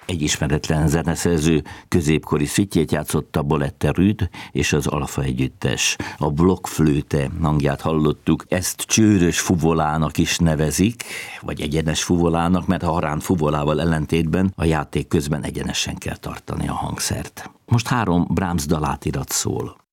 Egy ismeretlen zeneszerző középkori szitjét játszotta Bolette Rüd és az Alfa együttes. A blokkflőte hangját hallottuk, ezt csőrös fuvolának is nevezik, vagy egyenes fuvolának, mert a harán fuvolával ellentétben a játék közben egyenesen kell tartani a hangszert. Most 3 Brahms dalátirat szól.